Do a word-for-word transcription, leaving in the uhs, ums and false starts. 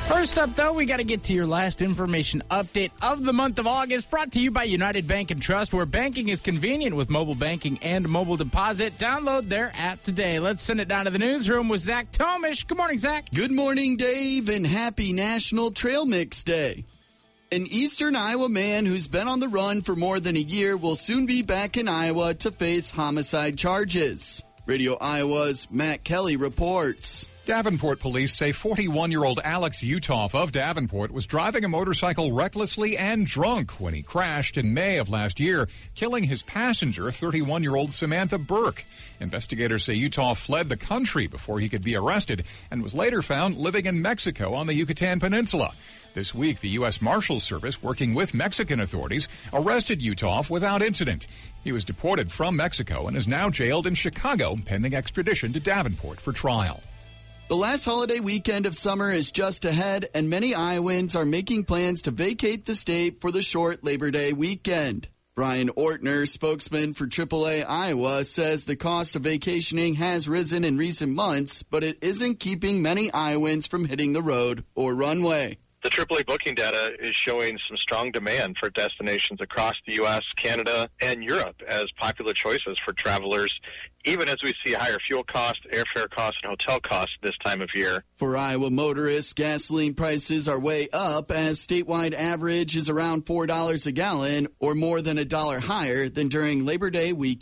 First up, though, we got to get to your last information update of the month of August, brought to you by United Bank and Trust, where banking is convenient with mobile banking and mobile deposit. Download their app today. Let's send it down to the newsroom with Zach Tomish. Good morning, Zach. Good morning, Dave, and happy National Trail Mix Day. An eastern Iowa man who's been on the run for more than a year will soon be back in Iowa to face homicide charges. Radio Iowa's Matt Kelly reports. Davenport police say forty-one-year-old Alex Uthoff of Davenport was driving a motorcycle recklessly and drunk when he crashed in May of last year, killing his passenger, thirty-one-year-old Samantha Burke. Investigators say Uthoff fled the country before he could be arrested and was later found living in Mexico on the Yucatan Peninsula. This week, the U S Marshals Service, working with Mexican authorities, arrested Uthoff without incident. He was deported from Mexico and is now jailed in Chicago, pending extradition to Davenport for trial. The last holiday weekend of summer is just ahead, and many Iowans are making plans to vacate the state for the short Labor Day weekend. Brian Ortner, spokesman for triple A Iowa, says the cost of vacationing has risen in recent months, but it isn't keeping many Iowans from hitting the road or runway. The triple A booking data is showing some strong demand for destinations across the U S, Canada, and Europe as popular choices for travelers, even as we see higher fuel costs, airfare costs, and hotel costs this time of year. For Iowa motorists, gasoline prices are way up as statewide average is around four dollars a gallon or more than a dollar higher than during Labor Day weekend.